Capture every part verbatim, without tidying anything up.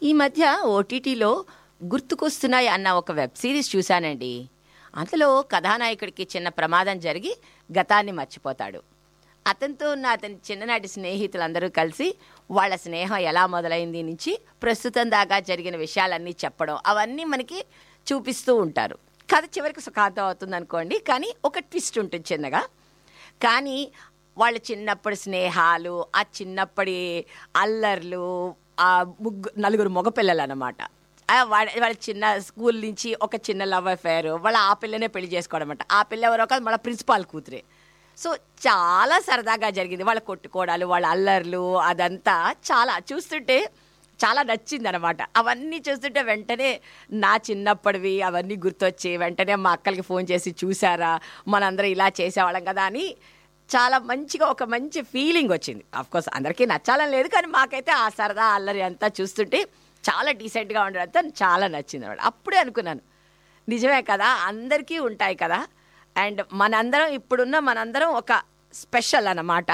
ఈ మధ్య ఓటీటీలో గుర్తుకొస్తున్నాయి అన్న ఒక వెబ్ సిరీస్ చూశానండి. అందులో కథానాయకుడికి చిన్న ప్రమాదం జరిగి గతాన్ని మర్చిపోతాడు. అతనితో ఉన్న అతని చిన్ననాటి స్నేహితులందరూ కలిసి వాళ్ళ స్నేహం ఎలా మొదలైంది నుంచి ప్రస్తుతం దాకా జరిగిన విషయాలన్నీ చెప్పడం, అవన్నీ మనకి చూపిస్తూ ఉంటారు. కథ చివరికి సుఖాంతం అవుతుంది అనుకోండి, కానీ ఒక ట్విస్ట్ ఉంటుంది చిన్నగా. కానీ వాళ్ళ చిన్నప్పటి స్నేహాలు, ఆ చిన్నప్పటి అల్లర్లు, ఆ ముగ్గు నలుగురు మగపిల్లలు అన్నమాట. వాళ్ళ వాళ్ళ చిన్న స్కూల్ నుంచి ఒక చిన్న లవ్ అఫేర్, వాళ్ళ ఆ పిల్లనే పెళ్లి చేసుకోవడం అనమాట. ఆ పిల్ల ఎవరో కాదు, మన ప్రిన్సిపాల్ కూతురే. సో చాలా సరదాగా జరిగింది. వాళ్ళ కొట్టుకోవడాలు, వాళ్ళ అల్లర్లు, అదంతా చాలా చూస్తుంటే చాలా నచ్చింది అనమాట. అవన్నీ చూస్తుంటే వెంటనే నా చిన్నప్పటివి అవన్నీ గుర్తొచ్చి వెంటనే మా అక్కలకి ఫోన్ చేసి, చూసారా మనందరం ఇలా చేసేవాళ్ళం కదా అని చాలా మంచిగా ఒక మంచి ఫీలింగ్ వచ్చింది. అఫ్కోర్స్ అందరికీ నచ్చాలని లేదు, కానీ మాకైతే ఆ సరదా అల్లరి అంతా చూస్తుంటే చాలా డీసెంట్గా ఉండడంతో చాలా నచ్చింది అనమాట. అప్పుడే అనుకున్నాను, నిజమే కదా, అందరికీ ఉంటాయి కదా. అండ్ మనందరం ఇప్పుడున్న మనందరం ఒక స్పెషల్ అన్నమాట.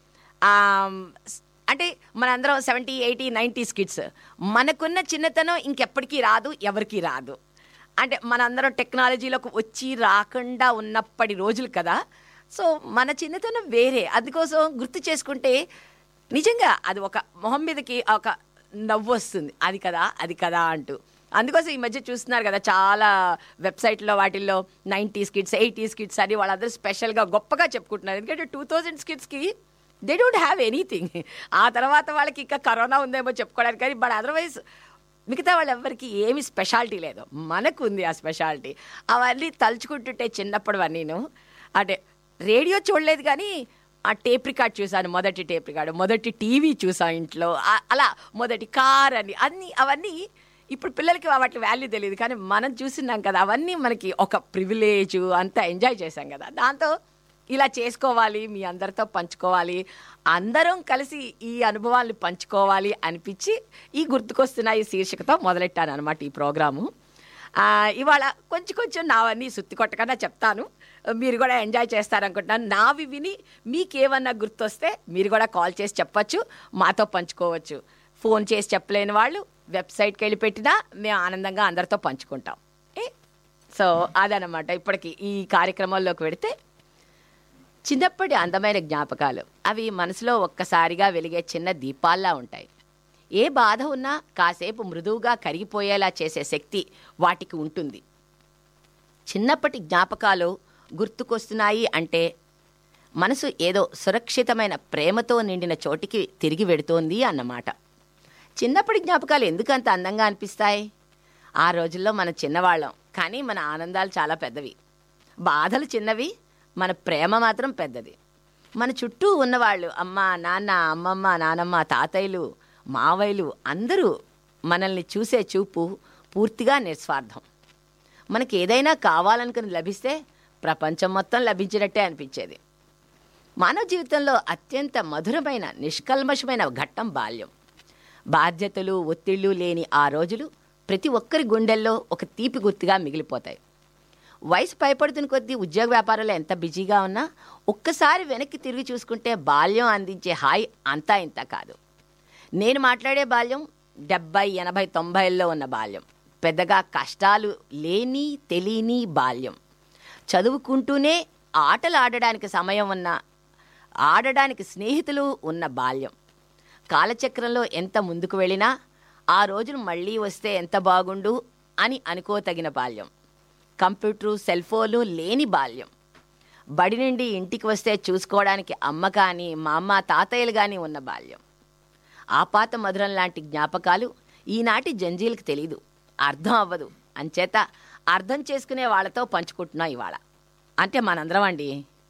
అంటే మనందరం సెవెంటీ ఎయిటీ నైంటీస్ కిడ్స్. మనకున్న చిన్నతనం ఇంకెప్పటికీ రాదు, ఎవరికీ రాదు. అంటే మనందరం టెక్నాలజీలోకి వచ్చి రాకుండా ఉన్నప్పటి రోజులు కదా. సో మన చిన్నతనం వేరే. అందుకోసం గుర్తు చేసుకుంటే నిజంగా అది ఒక మొహం మీదకి ఒక నవ్వు వస్తుంది, అది కదా అది కదా అంటూ. అందుకోసం ఈ మధ్య చూస్తున్నారు కదా, చాలా వెబ్సైట్లో వాటిల్లో నైంటీస్ కిడ్స్, ఎయిటీస్ కిడ్స్ అని వాళ్ళందరూ స్పెషల్గా గొప్పగా చెప్పుకుంటున్నారు. ఎందుకంటే టూ థౌజండ్స్ కిడ్స్కి దే డోంట్ హ్యావ్ ఎనీథింగ్. ఆ తర్వాత వాళ్ళకి ఇంకా కరోనా ఉందేమో చెప్పుకోవడానికి, కానీ బట్ అదర్వైజ్ మిగతా వాళ్ళు ఎవరికి ఏమి స్పెషాలిటీ లేదు. మనకు ఉంది ఆ స్పెషాలిటీ. అవన్నీ తలుచుకుంటుంటే చిన్నప్పుడువన్నీను. అంటే రేడియో చూడలేదు, కానీ ఆ టేప్ రికార్డ్ చూసాను, మొదటి టేప్ రికార్డు, మొదటి టీవీ చూసాను ఇంట్లో, అలా మొదటి కార్ అని అన్నీ. అవన్నీ ఇప్పుడు పిల్లలకి వాటి వాల్యూ తెలియదు, కానీ మనం చూస్తున్నాం కదా, అవన్నీ మనకి ఒక ప్రివిలేజ్. అంతా ఎంజాయ్ చేశాం కదా. దాంతో ఇలా చేసుకోవాలి, మీ అందరితో పంచుకోవాలి, అందరం కలిసి ఈ అనుభవాలను పంచుకోవాలి అనిపించి ఈ గుర్తుకొస్తున్న ఈ శీర్షికతో మొదలెట్టాను అనమాట ఈ ప్రోగ్రాము. ఇవాళ కొంచెం కొంచెం నావన్నీ సుత్తి కొట్టకన్నా చెప్తాను, మీరు కూడా ఎంజాయ్ చేస్తారనుకుంటున్నాను. నావి విని మీకేమన్నా గుర్తొస్తే మీరు కూడా కాల్ చేసి చెప్పచ్చు, మాతో పంచుకోవచ్చు. ఫోన్ చేసి చెప్పలేని వాళ్ళు వెబ్సైట్కి వెళ్ళి పెట్టినా మేము ఆనందంగా అందరితో పంచుకుంటాం. ఏ సో అదనమాట. ఇప్పటికి ఈ కార్యక్రమంలోకి వెడితే చిన్నప్పటి అందమైన జ్ఞాపకాలు, అవి మనసులో ఒక్కసారిగా వెలిగే చిన్న దీపాల్లా ఉంటాయి. ఏ బాధ ఉన్నా కాసేపు మృదువుగా కరిగిపోయేలా చేసే శక్తి వాటికి ఉంటుంది. చిన్నప్పటి జ్ఞాపకాలు గుర్తుకొస్తున్నాయి అంటే మనసు ఏదో సురక్షితమైన ప్రేమతో నిండిన చోటికి తిరిగి వెడుతోంది అన్నమాట. చిన్నప్పటి జ్ఞాపకాలు ఎందుకంత అందంగా అనిపిస్తాయి? ఆ రోజుల్లో మన చిన్నవాళ్ళం, కానీ మన ఆనందాలు చాలా పెద్దవి. బాధలు చిన్నవి, మన ప్రేమ మాత్రం పెద్దది. మన చుట్టూ ఉన్నవాళ్ళు, అమ్మ నాన్న, అమ్మమ్మ నానమ్మ, తాతయ్యలు, మావయ్యలు, అందరూ మనల్ని చూసే చూపు పూర్తిగా నిస్వార్థం. మనకి ఏదైనా కావాలనుకుని లభిస్తే ప్రపంచం మొత్తం లభించినట్టే అనిపించేది. మానవ జీవితంలో అత్యంత మధురమైన నిష్కల్మషమైన ఘట్టం బాల్యం. బాధ్యతలు, ఒత్తిళ్లు లేని ఆ రోజులు ప్రతి ఒక్కరి గుండెల్లో ఒక తీపి గుర్తుగా మిగిలిపోతాయి. వయసు పైపడుతున్న కొద్దీ ఉద్యోగ వ్యాపారాలు ఎంత బిజీగా ఉన్నా ఒక్కసారి వెనక్కి తిరిగి చూసుకుంటే బాల్యం అందించే హాయి అంతా ఇంత కాదు. నేను మాట్లాడే బాల్యం డెబ్బై ఎనభై తొంభైల్లో ఉన్న బాల్యం. పెద్దగా కష్టాలు లేని తెలియని బాల్యం. చదువుకుంటూనే ఆటలు ఆడడానికి సమయం ఉన్న, ఆడడానికి స్నేహితులు ఉన్న బాల్యం. కాలచక్రంలో ఎంత ముందుకు వెళ్ళినా ఆ రోజులు మళ్ళీ వస్తే ఎంత బాగుండు అని అనుకోతగిన బాల్యం. కంప్యూటరు, సెల్ ఫోన్లు లేని బాల్యం. బడి నుండి ఇంటికి వస్తే చూసుకోవడానికి అమ్మ కానీ మా అమ్మ తాతయ్యలు కానీ ఉన్న బాల్యం. ఆపాత మధురం లాంటి జ్ఞాపకాలు ఈనాటి జంజీలకు తెలీదు, అర్థం అవ్వదు. అంచేత అర్థం చేసుకునే వాళ్ళతో పంచుకుంటున్నా ఇవాళ. అంటే మనందరం అండి.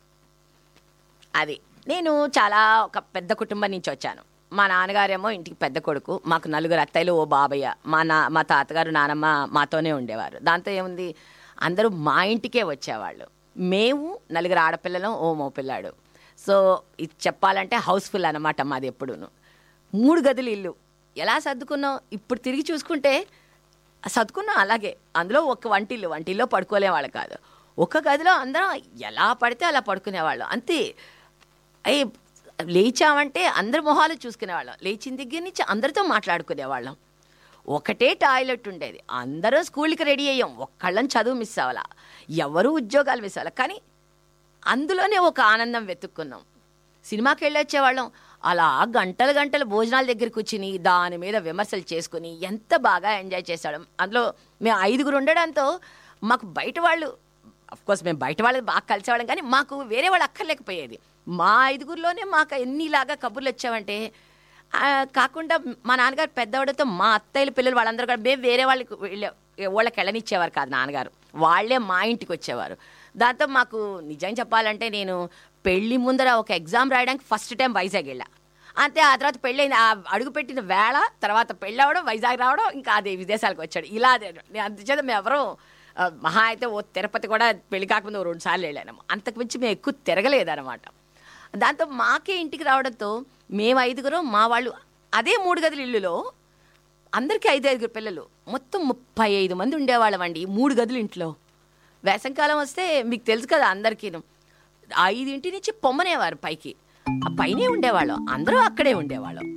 అది నేను చాలా ఒక పెద్ద కుటుంబం నుంచి వచ్చాను. మా నాన్నగారేమో ఇంటికి పెద్ద కొడుకు, మాకు నలుగురు అత్తయ్యలు, ఓ బాబయ్య. మా నా మా తాతగారు నానమ్మ మాతోనే ఉండేవారు. దాంతో ఏముంది, అందరూ మా ఇంటికే వచ్చేవాళ్ళు. మేము నలుగురు ఆడపిల్లలం, ఓ మోపిల్లాడు. సో ఇది చెప్పాలంటే హౌస్ఫుల్ అనమాట మాది ఎప్పుడూను. మూడు గదులు ఇల్లు. ఎలా సర్దుకున్నాం ఇప్పుడు తిరిగి చూసుకుంటే, సర్దుకున్నాం అలాగే. అందులో ఒక వంటిల్లు, వంటిల్లో పడుకోలేవాళ్ళు కాదు. ఒక గదిలో అందరం ఎలా పడితే అలా పడుకునేవాళ్ళం అంతే. అయ్యి లేచామంటే అందరి మొహాలు చూసుకునేవాళ్ళం. లేచిన దగ్గర నుంచి అందరితో మాట్లాడుకునేవాళ్ళం. ఒకటే టాయిలెట్ ఉండేది, అందరూ స్కూల్కి రెడీ అయ్యాం, ఒక్కళ్ళని చదువు మిస్ అవ్వాలా, ఎవరు ఉద్యోగాలు మిస్ అవ్వాలా, కానీ అందులోనే ఒక ఆనందం వెతుక్కున్నాం. సినిమాకి వెళ్ళి వచ్చేవాళ్ళం, అలా గంటలు గంటలు భోజనాల దగ్గర కూర్చుని దాని మీద విమర్శలు చేసుకుని ఎంత బాగా ఎంజాయ్ చేసాం. అందులో మేము ఐదుగురు ఉండడంతో మాకు బయట వాళ్ళు, అఫ్కోర్స్ మేము బయట వాళ్ళు బాగా కలిసేవాళ్ళం, కానీ మాకు వేరే వాళ్ళు అక్కర్లేకపోయేది. మా ఐదుగురిలోనే మాకు ఎన్నిలాగా కబుర్లు వచ్చామంటే, కాకుండా మా నాన్నగారు పెద్దవాడితో మా అత్తయ్యల పిల్లలు వాళ్ళందరూ కూడా మేము వేరే వాళ్ళకి వెళ్ళే వాళ్ళకి వెళ్ళనిచ్చేవారు కాదు నాన్నగారు, వాళ్ళే మా ఇంటికి వచ్చేవారు. దాంతో మాకు నిజం చెప్పాలంటే నేను పెళ్లి ముందర ఒక ఎగ్జామ్ రాయడానికి ఫస్ట్ టైం వైజాగ్ వెళ్ళా, అంతే. ఆ తర్వాత పెళ్ళైంది, ఆ అడుగుపెట్టిన వేళ తర్వాత పెళ్ళి అవ్వడం, వైజాగ్ రావడం, ఇంకా అదే విదేశాలకు వచ్చాడు. ఇలా అందుచేత మేము ఎవరో మహా అయితే ఓ తిరుపతి కూడా పెళ్లి కాకముందు ఓ రెండు సార్లు వెళ్ళాను, అంతకుమించి మేము ఎక్కువ తిరగలేదన్నమాట. దాంతో మాకే ఇంటికి రావడంతో మేము ఐదుగురు, మా వాళ్ళు అదే మూడు గదుల ఇల్లులో అందరికీ ఐదు ఐదుగురు పిల్లలు, మొత్తం ముప్పై ఐదు మంది ఉండేవాళ్ళం అండి మూడు గదులు ఇంట్లో. వేసవికాలం వస్తే మీకు తెలుసు కదా అందరికీ, ఐదింటి నుంచి పొమ్మనేవారు పైకి, ఆ పైనే ఉండేవాళ్ళం, అందరూ అక్కడే ఉండేవాళ్ళం,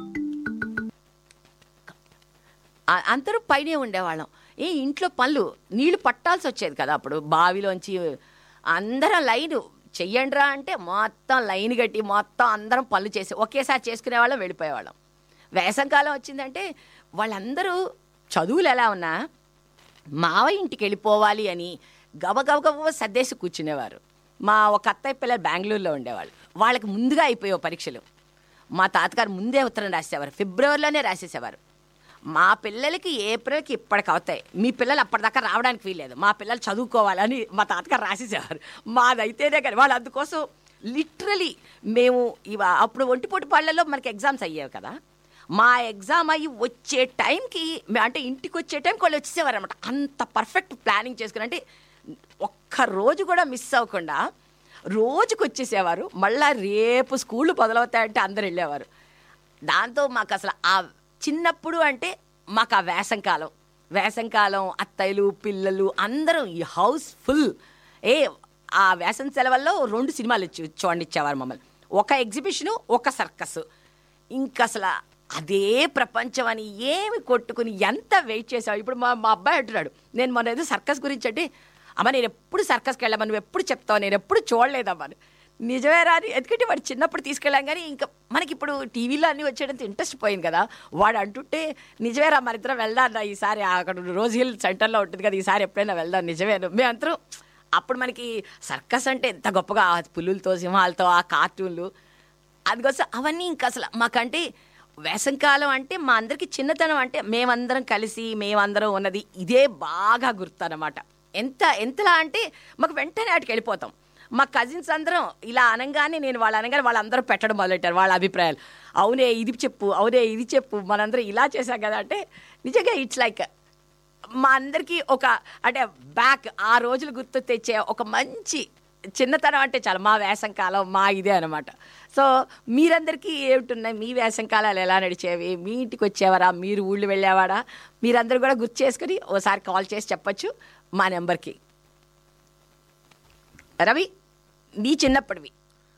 అందరూ పైనే ఉండేవాళ్ళం. ఏ ఇంట్లో పనులు నీళ్లు పట్టాల్సి వచ్చేది కదా అప్పుడు, బావిలోంచి అందరం లైను చెయ్యండిరా అంటే మొత్తం లైన్ కట్టి మొత్తం అందరం పనులు చేసి ఒకేసారి చేసుకునేవాళ్ళం, వెళ్ళిపోయేవాళ్ళం. వేసవికాలం వచ్చిందంటే వాళ్ళందరూ చదువులు ఎలా ఉన్నా మావయ్య ఇంటికి వెళ్ళిపోవాలి అని గబగబగబ సర్దేసి కూర్చునేవారు. మా ఒక అత్తయ్య పిల్లలు బెంగళూరులో ఉండేవాళ్ళు, వాళ్ళకి ముందుగా అయిపోయావు పరీక్షలు. మా తాతగారు ముందే ఉత్తరం రాసేవారు, ఫిబ్రవరిలోనే రాసేసేవారు. మా పిల్లలకి ఏప్రిల్కి ఇప్పటికి అవుతాయి, మీ పిల్లలు అప్పటిదాకా రావడానికి వీల్లేదు, మా పిల్లలు చదువుకోవాలని మా తాతగారు రాసేసేవారు. మాదైతేనే కానీ వాళ్ళు అందుకోసం లిటరలీ మేము ఇవ అప్పుడు ఒంటిపూటి పాళ్ళలో మనకి ఎగ్జామ్స్ అయ్యేవి కదా, మా ఎగ్జామ్ అయ్యి వచ్చే టైంకి అంటే ఇంటికి వచ్చే టైంకి వాళ్ళు వచ్చేసేవారు అనమాట. అంత పర్ఫెక్ట్ ప్లానింగ్ చేసుకుని, అంటే ఒక్క రోజు కూడా మిస్ అవ్వకుండా రోజుకి వచ్చేసేవారు. మళ్ళీ రేపు స్కూళ్ళు మొదలవుతాయంటే అందరు వెళ్ళేవారు. దాంతో మాకు అసలు ఆ చిన్నప్పుడు అంటే మాకు ఆ వేసంకాలం వేసంకాలం అత్తయ్యలు పిల్లలు అందరం ఈ హౌస్ ఫుల్. ఏ ఆ వేసవి సెలవుల్లో రెండు సినిమాలు ఇచ్చి చూడండిచ్చేవారు మమ్మల్ని, ఒక ఎగ్జిబిషను ఒక సర్కస్. ఇంక అసలు అదే ప్రపంచం అని ఏమి కొట్టుకుని ఎంత వెయిట్ చేసావు. ఇప్పుడు మా మా అబ్బాయి అంటున్నాడు, నేను మొన్న ఏదో సర్కస్ గురించి అంటే, అమ్మ నేను ఎప్పుడు సర్కస్కి వెళ్ళామా, నువ్వు ఎప్పుడు చెప్తావు, నేను ఎప్పుడు చూడలేదమ్మా. నిజమే రాని, ఎందుకంటే వాడు చిన్నప్పుడు తీసుకెళ్ళాం, కానీ ఇంకా మనకి ఇప్పుడు టీవీలో అన్నీ వచ్చేటంత ఇంట్రెస్ట్ పోయింది కదా. వాడు అంటుంటే నిజమే రా మన ఇద్దరం వెళ్దాం ఈసారి, అక్కడ రోజ్ హిల్ సెంటర్లో ఉంటుంది కదా, ఈసారి ఎప్పుడైనా వెళ్దాం. నిజమేను, మేమందరం అప్పుడు మనకి సర్కస్ అంటే ఎంత గొప్పగా, పులులతో సింహాలతో ఆ కార్టూన్లు, అందుకోసం అవన్నీ ఇంకా అసలు మాకంటే వేసంకాలం అంటే మా అందరికీ చిన్నతనం అంటే మేమందరం కలిసి మేమందరం ఉన్నది ఇదే బాగా గుర్తు అనమాట. ఎంత ఎంతలా అంటే మాకు వెంటనే అటుకు వెళ్ళిపోతాం. మా కజిన్స్ అందరం ఇలా అనగానే నేను వాళ్ళు అనగానే వాళ్ళందరూ పెట్టడం మొదలెట్టారు వాళ్ళ అభిప్రాయాలు. అవునే ఇది చెప్పు, అవునే ఇది చెప్పు, మనందరం ఇలా చేశాం కదా అంటే నిజంగా ఇట్స్ లైక్ మా అందరికీ ఒక అంటే బ్యాక్ ఆ రోజులు గుర్తు తెచ్చే ఒక మంచి చిన్నతనం అంటే చాలా మా వేసంకాలం మా ఇదే అనమాట. సో మీరందరికీ ఏమిటున్నాయి, మీ వేసంకాలాలు ఎలా నడిచేవి, మీ ఇంటికి వచ్చేవారా, మీరు ఊళ్ళు వెళ్ళేవాడా, మీరందరూ కూడా గుర్తు చేసుకుని ఓసారి కాల్ చేసి చెప్పచ్చు మా నెంబర్కి. రవి నీ చిన్నప్పటివి.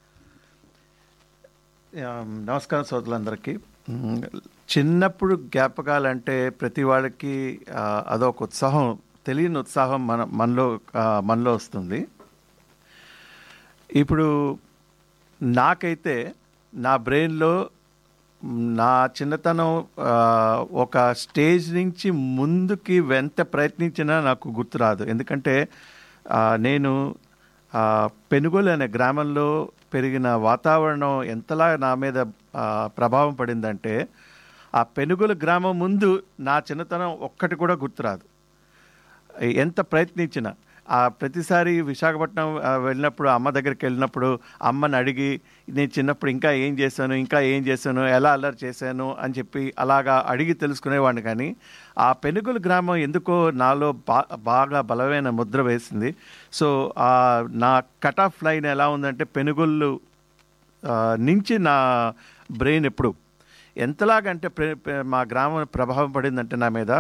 నమస్కారం సోదరులందరికీ. చిన్నప్పుడు జ్ఞాపకాలంటే ప్రతి వాళ్ళకి అదొక ఉత్సాహం, తెలియని ఉత్సాహం మన మనలో మనలో వస్తుంది. ఇప్పుడు నాకైతే నా బ్రెయిన్లో నా చిన్నతనం ఒక స్టేజ్ నుంచి ముందుకి ఎంత ప్రయత్నించినా నాకు గుర్తురాదు. ఎందుకంటే నేను పెనుగోలు అనే గ్రామంలో పెరిగిన వాతావరణం ఎంతలా నా మీద ప్రభావం పడిందంటే ఆ పెనుగోలు గ్రామం ముందు నా చిన్నతనం ఒక్కటి కూడా గుర్తురాదు. ఎంత ప్రయత్నించినా ఆ ప్రతిసారి విశాఖపట్నం వెళ్ళినప్పుడు అమ్మ దగ్గరికి వెళ్ళినప్పుడు అమ్మని అడిగి నేను చిన్నప్పుడు ఇంకా ఏం చేశాను ఇంకా ఏం చేశాను ఎలా అల్లరి చేశాను అని చెప్పి అలాగా అడిగి తెలుసుకునేవాడిని. కానీ ఆ పెనుగోలు గ్రామం ఎందుకో నాలో బా బాగా బలమైన ముద్ర వేసింది. సో నా కట్ ఆఫ్ లైన్ ఎలా ఉందంటే పెనుగోలు నుంచి నా బ్రెయిన్ ఎప్పుడు ఎంతలాగంటే మా గ్రామం ప్రభావం పడిందంటే నా మీద,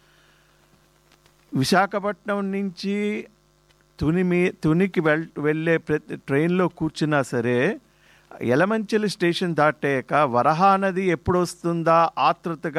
విశాఖపట్నం నుంచి తుని మీ తునికి వెళ్ వెళ్ళే ప్రతి ట్రైన్లో కూర్చున్నా సరే యలమంచిలి స్టేషన్ దాటాక వరహా నది ఎప్పుడు వస్తుందా ఆతృతగా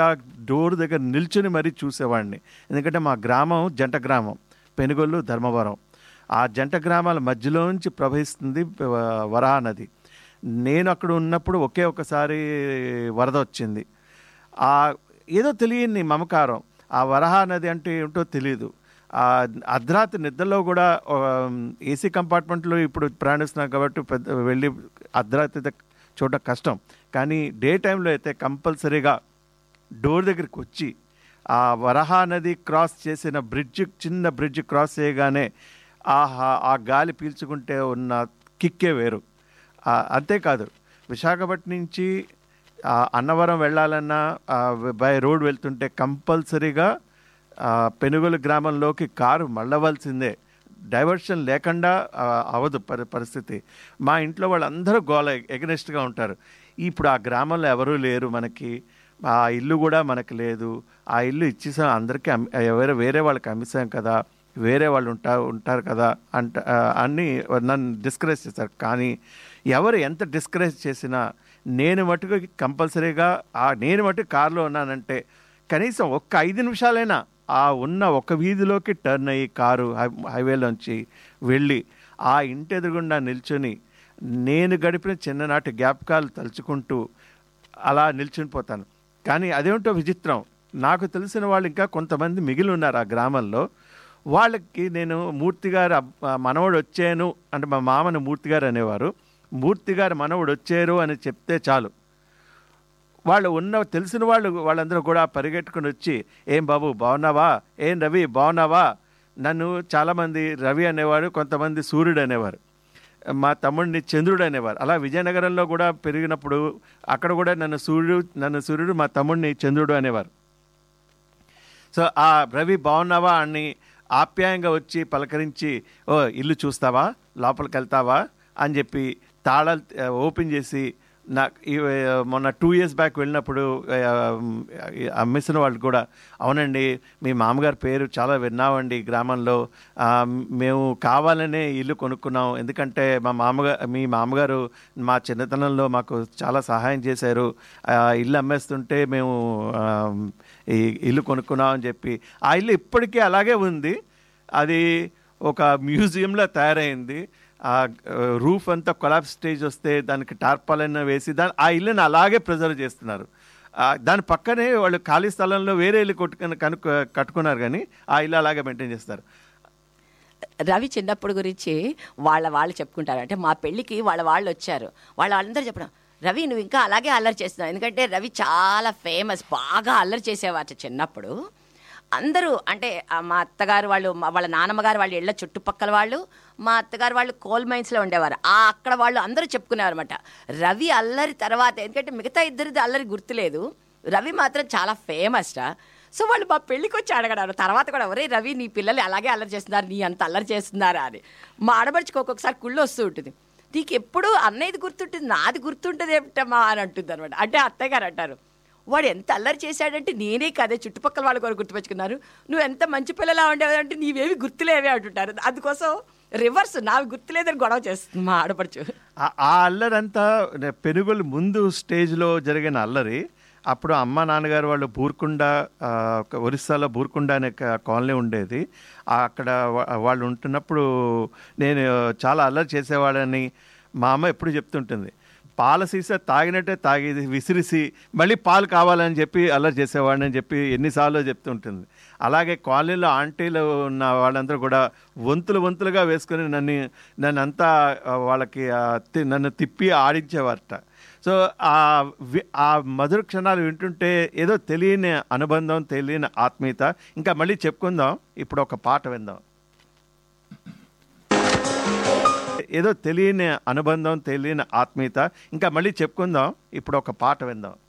డోర్ దగ్గర నిల్చుని మరీ చూసేవాడిని. ఎందుకంటే మా గ్రామం జంట గ్రామం, పెనుగొల్లు ధర్మవరం. ఆ జంట గ్రామాల మధ్యలోంచి ప్రవహిస్తుంది వరాహ నది. నేను అక్కడ ఉన్నప్పుడు ఒకే ఒకసారి వరద వచ్చింది. ఆ ఏదో తెలియని మమకారం, ఆ వరాహ నది అంటే ఏమిటో తెలియదు. అర్ధరాత్రి నిద్రలో కూడా ఏసీ కంపార్ట్మెంట్లో ఇప్పుడు ప్రయాణిస్తున్నాం కాబట్టి పెద్ద వెళ్ళి అర్ధరాత్రి చూడటం కష్టం. కానీ డే టైంలో అయితే కంపల్సరీగా డోర్ దగ్గరికి వచ్చి ఆ వరాహ నది క్రాస్ చేసిన బ్రిడ్జ్, చిన్న బ్రిడ్జ్ క్రాస్ చేయగానే ఆహా ఆ గాలి పీల్చుకుంటే ఉన్న కిక్కే వేరు. అంతేకాదు, విశాఖపట్నం నుంచి అన్నవరం వెళ్ళాలన్నా బై రోడ్ వెళ్తుంటే కంపల్సరీగా పెనుగొలు గ్రామంలోకి కారు మళ్ళవలసిందే. డైవర్షన్ లేకుండా అవదు పరి పరిస్థితి. మా ఇంట్లో వాళ్ళందరూ గోల ఎగనెస్ట్గా ఉంటారు. ఇప్పుడు ఆ గ్రామంలో ఎవరూ లేరు, మనకి ఆ ఇల్లు కూడా మనకు లేదు. ఆ ఇల్లు ఇచ్చేసాం అందరికీ, ఎవరు వేరే వాళ్ళకి అమ్మేసాం కదా, వేరే వాళ్ళు ఉంటా ఉంటారు కదా అంట అన్నీ నన్ను డిస్కరేజ్ చేస్తారు. కానీ ఎవరు ఎంత డిస్కరేజ్ చేసినా నేను మటుకు కంపల్సరీగా ఆ నేను మటుకు కారులో ఉన్నానంటే కనీసం ఒక్క ఐదు నిమిషాలైనా ఆ ఉన్న ఒక వీధిలోకి టర్న్ అయ్యి కారు హైవేలోంచి వెళ్ళి ఆ ఇంటి ఎదురుగుండా నిల్చొని నేను గడిపిన చిన్ననాటి జ్ఞాపకాలు తలుచుకుంటూ అలా నిల్చుని పోతాను. కానీ అదేమిటో విచిత్రం, నాకు తెలిసిన వాళ్ళు ఇంకా కొంతమంది మిగిలి ఉన్నారు ఆ గ్రామంలో. వాళ్ళకి నేను మూర్తిగారు మనవడు వచ్చాను అంటే, మా మామను మూర్తిగారు అనేవారు, మూర్తిగారు మనవడు వచ్చారు అని చెప్తే చాలు వాళ్ళు ఉన్న తెలిసిన వాళ్ళు వాళ్ళందరూ కూడా పరిగెట్టుకుని వచ్చి, ఏం బాబు బాగున్నావా, ఏం రవి బాగున్నావా. నన్ను చాలామంది రవి అనేవారు, కొంతమంది సూర్యుడు అనేవారు, మా తమ్ముడిని చంద్రుడు అనేవారు. అలా విజయనగరంలో కూడా పెరిగినప్పుడు అక్కడ కూడా నన్ను సూర్యుడు నన్ను సూర్యుడు మా తమ్ముడిని చంద్రుడు అనేవారు. సో ఆ రవి బాగున్నావా అని ఆప్యాయంగా వచ్చి పలకరించి, ఓ ఇల్లు చూస్తావా, లోపలికి వెళ్తావా అని చెప్పి తాళాలు ఓపెన్ చేసి, నా మొన్న టూ ఇయర్స్ బ్యాక్ వెళ్ళినప్పుడు అమ్మేసిన వాళ్ళు కూడా, అవునండి మీ మామగారి పేరు చాలా విన్నామండి గ్రామంలో, మేము కావాలనే ఇల్లు కొనుక్కున్నాం, ఎందుకంటే మా మామగారు మీ మామగారు మా చిన్నతనంలో మాకు చాలా సహాయం చేశారు, ఇల్లు అమ్మేస్తుంటే మేము ఈ ఇల్లు కొనుక్కున్నాం అని చెప్పి. ఆ ఇల్లు ఇప్పటికీ అలాగే ఉంది, అది ఒక మ్యూజియంలో తయారైంది. ఆ రూఫ్ అంతా కొలాప్స్ స్టేజ్ వస్తే దానికి టార్పాలైనా వేసి దాని ఆ ఇల్లుని అలాగే ప్రిజర్వ్ చేస్తున్నారు. దాని పక్కనే వాళ్ళు ఖాళీ స్థలంలో వేరే ఇల్లు కొట్టుకుని కనుక్కు కట్టుకున్నారు, కానీ ఆ ఇల్లు అలాగే మెయింటైన్ చేస్తారు. రవి చిన్నప్పుడు గురించి వాళ్ళ వాళ్ళు చెప్పుకుంటారు. అంటే మా పెళ్ళికి వాళ్ళ వాళ్ళు వచ్చారు, వాళ్ళ వాళ్ళందరూ చెప్పడం, రవి నువ్వు ఇంకా అలాగే అల్లరి చేస్తున్నావు. ఎందుకంటే రవి చాలా ఫేమస్, బాగా అల్లరి చేసేవారు చిన్నప్పుడు. అందరూ అంటే మా అత్తగారు వాళ్ళు, వాళ్ళ నాన్నమ్మగారు వాళ్ళు ఇళ్ళ చుట్టుపక్కల వాళ్ళు, మా అత్తగారు వాళ్ళు కోల్ మైన్స్లో ఉండేవారు, ఆ అక్కడ వాళ్ళు అందరూ చెప్పుకునేవారు అనమాట, రవి అల్లరి తర్వాత. ఎందుకంటే మిగతా ఇద్దరిది అల్లరి గుర్తులేదు, రవి మాత్రం చాలా ఫేమస్ రా. సో వాళ్ళు మా పెళ్ళికి వచ్చి అడగడారు తర్వాత కూడా, ఒరే రవి నీ పిల్లలు అలాగే అల్లరి చేస్తున్నారు, నీ అంత అల్లరి చేస్తున్నారా అని. మా ఆడబడుచుకు ఒక్కొక్కసారి కుళ్ళు వస్తూ ఉంటుంది, నీకు ఎప్పుడు అన్నయ్యది గుర్తుంటుంది, నాది గుర్తుంటుంది ఏమిటమ్మా అని అంటుంది అనమాట. అంటే అత్తయ్య గారు అంటారు, వాడు ఎంత అల్లరి చేశాడంటే నేనే కదే చుట్టుపక్కల వాళ్ళు కూడా గుర్తుపెట్టుకున్నారు, నువ్వు ఎంత మంచి పిల్లలా ఉండేవంటే నీవేవి గుర్తులేవే అంటుంటారు. అందుకోసం రివర్స్ నావి గుర్తులేదని గొడవ చేస్తుంది మా ఆడపడుచు. ఆ అల్లరంతా పెనుగొలు ముందు స్టేజ్లో జరిగిన అల్లరి. అప్పుడు అమ్మ నాన్నగారు వాళ్ళు బూర్కొండ, ఒరిస్సాలో బూర్కొండ అనే కాలనీ ఉండేది, అక్కడ వాళ్ళు ఉంటున్నప్పుడు నేను చాలా అల్లరి చేసేవాడని మా అమ్మ ఎప్పుడు చెప్తుంటుంది. పాల సీసా తాగినట్టే తాగి విసిరిసి మళ్ళీ పాలు కావాలని చెప్పి అల్లరి చేసేవాడిని అని చెప్పి ఎన్నిసార్లు చెప్తుంటుంది. అలాగే కాలనీలో ఆంటీలు ఉన్న వాళ్ళందరూ కూడా వంతులు వంతులుగా వేసుకొని నన్ను నన్ను అంతా వాళ్ళకి నన్ను తిప్పి ఆడించేవారట. సో ఆ మధుర క్షణాలు వింటుంటే ఏదో తెలియని అనుబంధం, తెలియని ఆత్మీయత. ఇంకా మళ్ళీ చెప్పుకుందాం, ఇప్పుడు ఒక పాట విందాం. ఏదో తెలియని అనుబంధం, తెలియని ఆత్మీయత. ఇంకా మళ్ళీ చెప్పుకుందాం, ఇప్పుడు ఒక పాట విందాం.